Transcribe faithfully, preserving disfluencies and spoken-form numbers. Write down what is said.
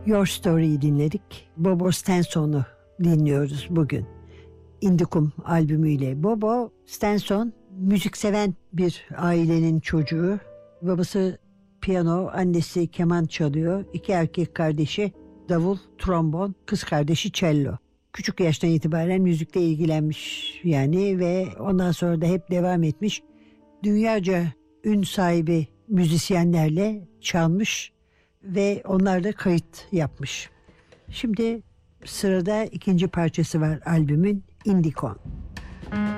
Your Story'yi dinledik. Bobo Stenson'u dinliyoruz bugün. Indicum albümüyle. Bobo Stenson müzikseven bir ailenin çocuğu. Babası piyano, annesi keman çalıyor. İki erkek kardeşi davul, trombon, kız kardeşi cello. Küçük yaştan itibaren müzikle ilgilenmiş yani ve ondan sonra da hep devam etmiş. Dünyaca ün sahibi müzisyenlerle çalmış ve onlarla kayıt yapmış. Şimdi sırada ikinci parçası var albümün, Indicon.